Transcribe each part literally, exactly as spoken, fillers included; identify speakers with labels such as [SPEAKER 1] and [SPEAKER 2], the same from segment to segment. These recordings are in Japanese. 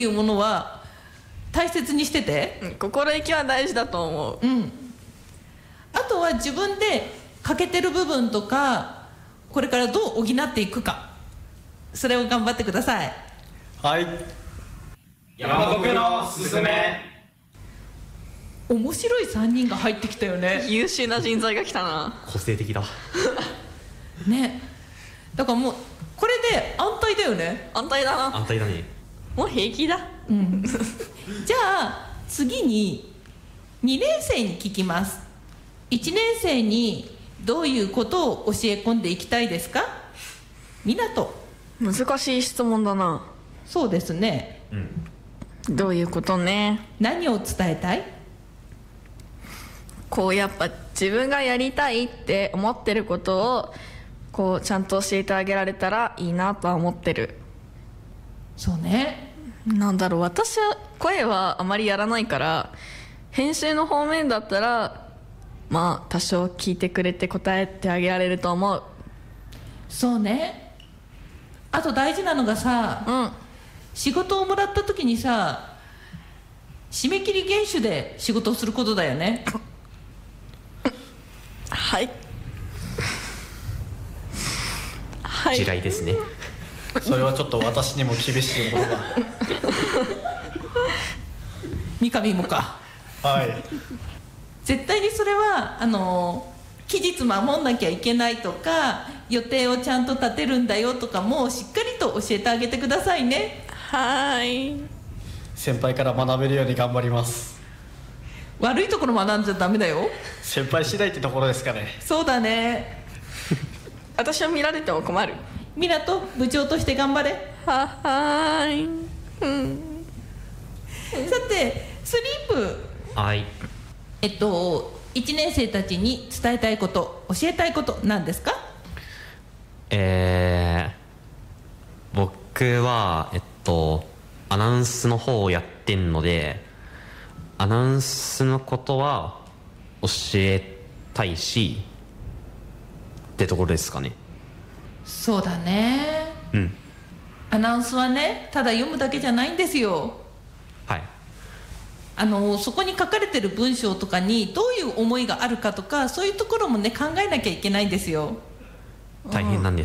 [SPEAKER 1] いうものは大切にしてて、
[SPEAKER 2] うん、心意気は大事だと思う。
[SPEAKER 1] うん、あとは自分で欠けてる部分とかこれからどう補っていくか、それを頑張ってください。
[SPEAKER 3] はい。山国のすすめ。
[SPEAKER 1] 面白いさんにんが入ってきたよね。
[SPEAKER 2] 優秀な人材が来たな。
[SPEAKER 4] 個性的だ
[SPEAKER 1] ね、だからもうこれで安泰だよね。
[SPEAKER 2] 安泰だな。
[SPEAKER 4] 安泰だね。
[SPEAKER 2] もう平気だ。
[SPEAKER 1] うん、じゃあ次ににねん生に聞きます。いちねん生にどういうことを教え込んでいきたいですか？みなと。
[SPEAKER 2] 難しい質問だな。
[SPEAKER 1] そうですね、
[SPEAKER 4] うん、
[SPEAKER 2] どういうことね。
[SPEAKER 1] 何を伝えたい？
[SPEAKER 2] こうやっぱ自分がやりたいって思ってることをこうちゃんと教えてあげられたらいいなとは思ってる。
[SPEAKER 1] そうね。
[SPEAKER 2] なんだろう、私は声はあまりやらないから編集の方面だったらまあ多少聞いてくれて答えてあげられると思う。
[SPEAKER 1] そうね。あと大事なのがさ、
[SPEAKER 2] うん、
[SPEAKER 1] 仕事をもらった時にさ、締め切り厳守で仕事をすることだよね。
[SPEAKER 2] はいはい。
[SPEAKER 4] 地雷ですね。
[SPEAKER 3] それはちょっと私にも厳しいものが
[SPEAKER 1] 三上もか。
[SPEAKER 3] はい。
[SPEAKER 1] 絶対にそれはあの期日守んなきゃいけないとか、予定をちゃんと立てるんだよとかもしっかりと教えてあげてくださいね。
[SPEAKER 2] はい。
[SPEAKER 3] 先輩から学べるように頑張ります。
[SPEAKER 1] 悪いところ学んじゃダメだよ。
[SPEAKER 3] 先輩次第ってところですかね。
[SPEAKER 1] そうだね。
[SPEAKER 2] 私を見られても困る。
[SPEAKER 1] みなと部長として頑張れ。
[SPEAKER 2] ははーい、うん、
[SPEAKER 1] さてスリープ、
[SPEAKER 4] はい
[SPEAKER 1] えっといちねん生たちに伝えたいこと、教えたいことなんですか？
[SPEAKER 4] えー、僕はえっとアナウンスの方をやってんので、アナウンスのことは教えたいしってところですかね。
[SPEAKER 1] そうだね。
[SPEAKER 4] うん、
[SPEAKER 1] アナウンスはね、ただ読むだけじゃないんですよ。
[SPEAKER 4] はい。
[SPEAKER 1] あのそこに書かれてる文章とかにどういう思いがあるかとか、そういうところもね考えなきゃいけないんですよ。
[SPEAKER 4] 大変なんです、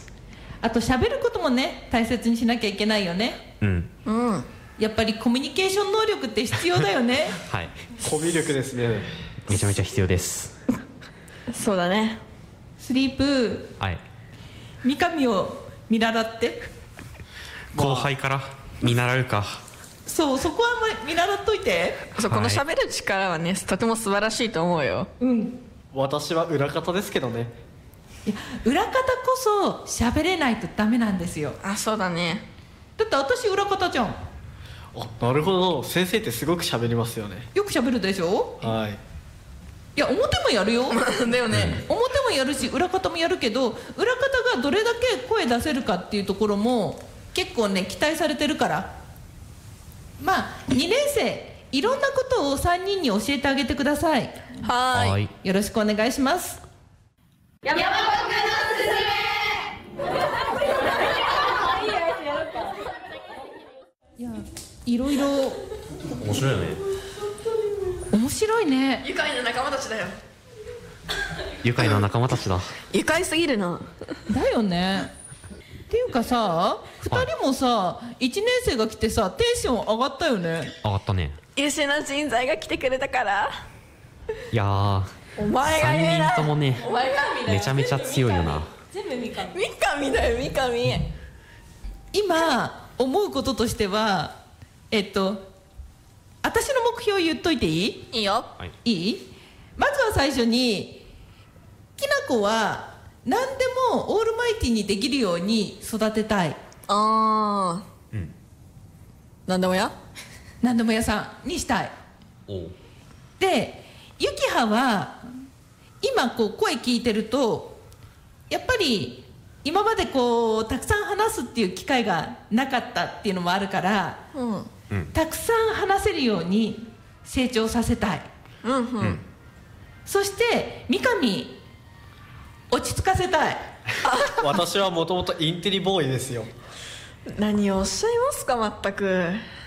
[SPEAKER 1] うん、あと喋ることもね大切にしなきゃいけないよね。
[SPEAKER 4] うん
[SPEAKER 2] うん、
[SPEAKER 1] やっぱりコミュニケーション能力って必要だよね。
[SPEAKER 4] はい、
[SPEAKER 3] コミュ力ですね。
[SPEAKER 4] めちゃめちゃ必要です。
[SPEAKER 2] そうだね。
[SPEAKER 1] スリープ、
[SPEAKER 4] はい、
[SPEAKER 1] 三上を見習って。
[SPEAKER 4] 後輩から見習うか。
[SPEAKER 1] そう、そこは見習っといて。
[SPEAKER 2] そう、この喋る力はねとても素晴らしいと思うよ。
[SPEAKER 1] うん。
[SPEAKER 3] 私は裏方ですけどね。
[SPEAKER 1] いや、裏方こそ喋れないとダメなんですよ。
[SPEAKER 2] あ、そうだね。
[SPEAKER 1] だって私裏方じゃん。
[SPEAKER 3] あ、なるほど。先生ってすごく喋りますよね。
[SPEAKER 1] よく喋るでしょ。
[SPEAKER 3] はい。
[SPEAKER 1] いや、表もやるよ。
[SPEAKER 2] だよね、
[SPEAKER 1] 表もやるし裏方もやるけど、裏方がどれだけ声出せるかっていうところも結構ね期待されてるから。まあにねん生いろんなことをさんにんに教えてあげてください。
[SPEAKER 2] はーい。
[SPEAKER 4] はい
[SPEAKER 1] よろしくお願いします。
[SPEAKER 5] 山国のすす
[SPEAKER 1] いや、いろいろ
[SPEAKER 4] 面白いよね。
[SPEAKER 1] 面白いね。
[SPEAKER 2] 愉快な仲間たちだよ。
[SPEAKER 4] 愉快な仲間たちだ。
[SPEAKER 2] 愉快すぎるな。
[SPEAKER 1] だよね。っていうかさ、ふたりもさいちねん生が来てさテンション上がったよね。
[SPEAKER 4] 上がったね。
[SPEAKER 2] 優秀な人材が来てくれたから。
[SPEAKER 4] いやー、
[SPEAKER 2] お前が
[SPEAKER 4] さん
[SPEAKER 2] 言うな。
[SPEAKER 4] にんともね
[SPEAKER 2] お前が
[SPEAKER 4] めちゃめちゃ強いよな。
[SPEAKER 1] 全部三上。
[SPEAKER 2] 三上だよ、三上。
[SPEAKER 1] 今思うこととしては、えっと私の目標言っといていい？
[SPEAKER 2] いいよ。
[SPEAKER 4] はい、
[SPEAKER 1] いい？まずは最初にきなこは何でもオールマイティにできるように育てたい。
[SPEAKER 2] あー、
[SPEAKER 4] うん、
[SPEAKER 2] なんでもや。
[SPEAKER 1] 何でも屋さんにしたい。
[SPEAKER 4] おう。
[SPEAKER 1] でゆきはは今こう声聞いてるとやっぱり今までこうたくさん話すっていう機会がなかったっていうのもあるから、
[SPEAKER 2] うん、
[SPEAKER 4] うん、
[SPEAKER 1] たくさん話せるように成長させたい。
[SPEAKER 2] うん、うん、うん。
[SPEAKER 1] そして三上落ち着かせたい。
[SPEAKER 3] 私はもともとインテリボーイですよ。
[SPEAKER 2] 何をおっしゃいますか、まったく。